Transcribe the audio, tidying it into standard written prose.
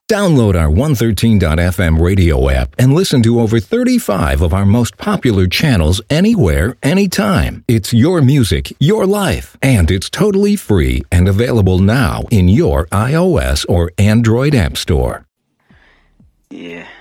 Download our 113.fm radio app and listen to over 35 of our most popular channels anywhere, anytime. It's your music, your life, and it's totally free and available now in your iOS or Android app store. Yeah.